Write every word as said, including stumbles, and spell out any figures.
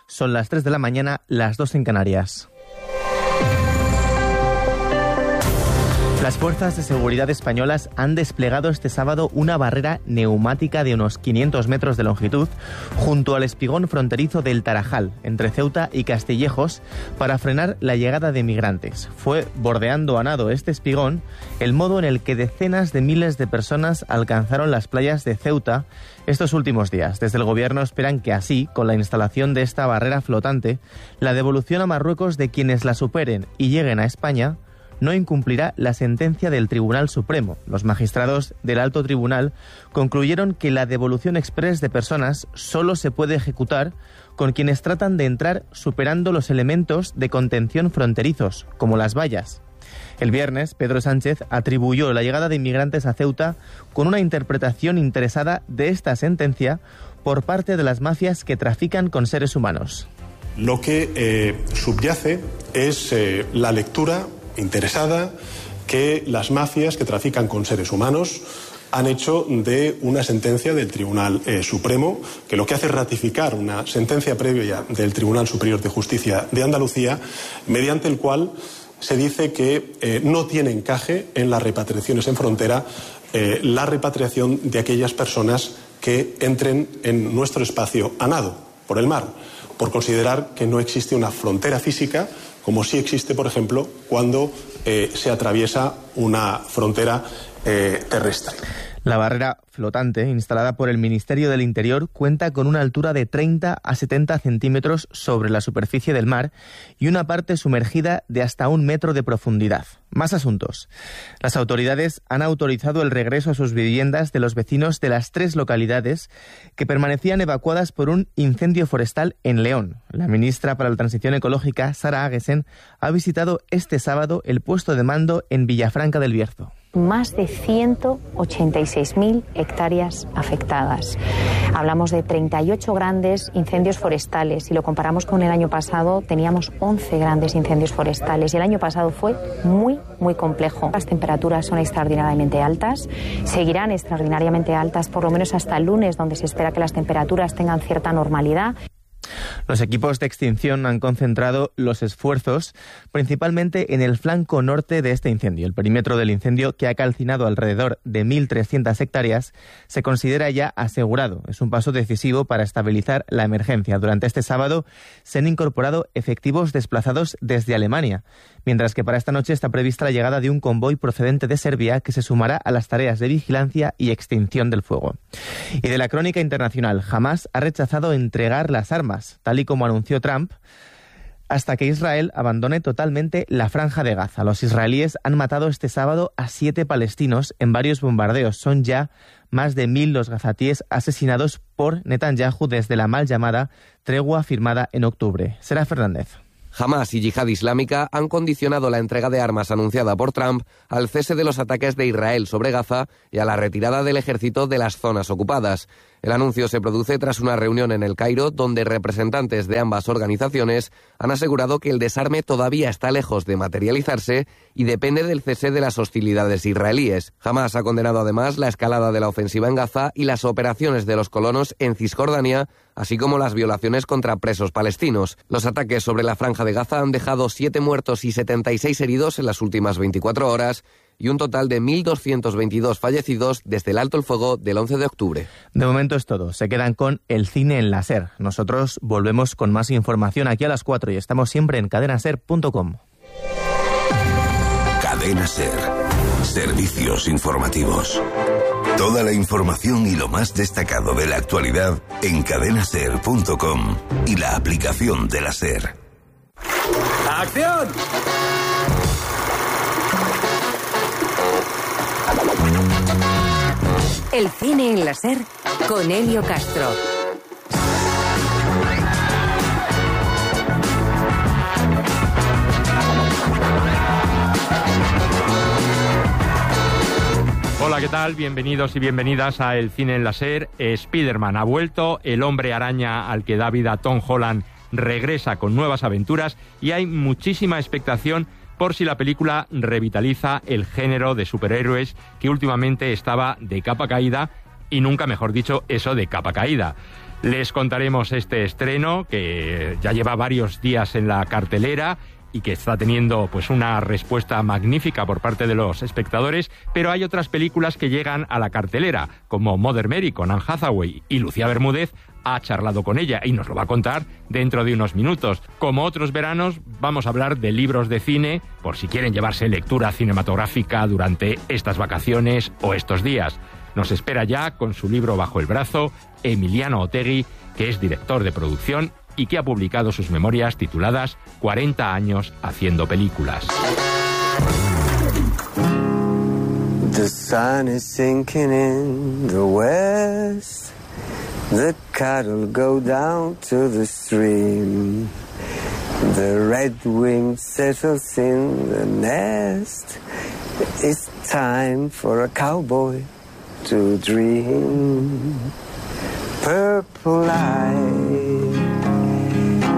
Son las tres de la mañana, las dos en Canarias. Las fuerzas de seguridad españolas han desplegado este sábado una barrera neumática de unos quinientos metros de longitud junto al espigón fronterizo del Tarajal, entre Ceuta y Castillejos, para frenar la llegada de migrantes. Fue bordeando a nado este espigón el modo en el que decenas de miles de personas alcanzaron las playas de Ceuta estos últimos días. Desde el gobierno esperan que así, con la instalación de esta barrera flotante, la devolución a Marruecos de quienes la superen y lleguen a España no incumplirá la sentencia del Tribunal Supremo. Los magistrados del Alto Tribunal concluyeron que la devolución exprés de personas solo se puede ejecutar con quienes tratan de entrar superando los elementos de contención fronterizos, como las vallas. El viernes, Pedro Sánchez atribuyó la llegada de inmigrantes a Ceuta con una interpretación interesada de esta sentencia por parte de las mafias que trafican con seres humanos. Lo que eh, subyace es eh, la lectura interesada que las mafias que trafican con seres humanos han hecho de una sentencia del Tribunal eh, Supremo, que lo que hace es ratificar una sentencia previa del Tribunal Superior de Justicia de Andalucía, mediante el cual se dice que eh, no tiene encaje en las repatriaciones en frontera eh, la repatriación de aquellas personas que entren en nuestro espacio a nado, por el mar, por considerar que no existe una frontera física, como sí existe, por ejemplo, cuando eh, se atraviesa una frontera eh, terrestre. La barrera flotante, instalada por el Ministerio del Interior, cuenta con una altura de treinta a setenta centímetros sobre la superficie del mar y una parte sumergida de hasta un metro de profundidad. Más asuntos. Las autoridades han autorizado el regreso a sus viviendas de los vecinos de las tres localidades que permanecían evacuadas por un incendio forestal en León. La ministra para la Transición Ecológica, Sara Agesen, ha visitado este sábado el puesto de mando en Villafranca del Bierzo. Más de ciento ochenta y seis mil hectáreas afectadas. Hablamos de treinta y ocho grandes incendios forestales. Si lo comparamos con el año pasado, teníamos once grandes incendios forestales y el año pasado fue muy, muy complejo. Las temperaturas son extraordinariamente altas, seguirán extraordinariamente altas por lo menos hasta el lunes, donde se espera que las temperaturas tengan cierta normalidad. Los equipos de extinción han concentrado los esfuerzos principalmente en el flanco norte de este incendio. El perímetro del incendio, que ha calcinado alrededor de mil trescientas hectáreas, se considera ya asegurado. Es un paso decisivo para estabilizar la emergencia. Durante este sábado se han incorporado efectivos desplazados desde Alemania, mientras que para esta noche está prevista la llegada de un convoy procedente de Serbia que se sumará a las tareas de vigilancia y extinción del fuego. Y de la crónica internacional, Hamás ha rechazado entregar las armas, tal y como anunció Trump, hasta que Israel abandone totalmente la franja de Gaza. Los israelíes han matado este sábado a siete palestinos en varios bombardeos. Son ya más de mil los gazatíes asesinados por Netanyahu desde la mal llamada tregua firmada en octubre. Sara Fernández. Hamás y Yihad Islámica han condicionado la entrega de armas anunciada por Trump al cese de los ataques de Israel sobre Gaza y a la retirada del ejército de las zonas ocupadas. El anuncio se produce tras una reunión en El Cairo donde representantes de ambas organizaciones han asegurado que el desarme todavía está lejos de materializarse y depende del cese de las hostilidades israelíes. Hamás ha condenado además la escalada de la ofensiva en Gaza y las operaciones de los colonos en Cisjordania, así como las violaciones contra presos palestinos. Los ataques sobre la franja de Gaza han dejado siete muertos y setenta y seis heridos en las últimas veinticuatro horas y un total de mil doscientos veintidós fallecidos desde el alto el fuego del once de octubre. De momento es todo. Se quedan con el cine en la SER. Nosotros volvemos con más información aquí a las cuatro y estamos siempre en cadena ser punto com. Cadena SER. Servicios informativos. Toda la información y lo más destacado de la actualidad en cadena ser punto com y la aplicación de la SER. ¡Acción! El cine en la SER con Helio Castro. Hola, ¿qué tal? Bienvenidos y bienvenidas a El Cine en la SER. Spider-Man ha vuelto, el hombre araña al que da vida Tom Holland regresa con nuevas aventuras y hay muchísima expectación por si la película revitaliza el género de superhéroes que últimamente estaba de capa caída y nunca mejor dicho eso de capa caída. Les contaremos este estreno que ya lleva varios días en la cartelera y que está teniendo pues una respuesta magnífica por parte de los espectadores, pero hay otras películas que llegan a la cartelera, como Mother Mary con Anne Hathaway, y Lucía Bermúdez ha charlado con ella y nos lo va a contar dentro de unos minutos. Como otros veranos, vamos a hablar de libros de cine, por si quieren llevarse lectura cinematográfica durante estas vacaciones o estos días. Nos espera ya con su libro bajo el brazo Emiliano Otegui, que es director de producción y que ha publicado sus memorias tituladas cuarenta años haciendo películas. The sun is sinking in the west. The cattle go down to the stream. The redwing settles in the nest. It's time for a cowboy to dream. Purple eyes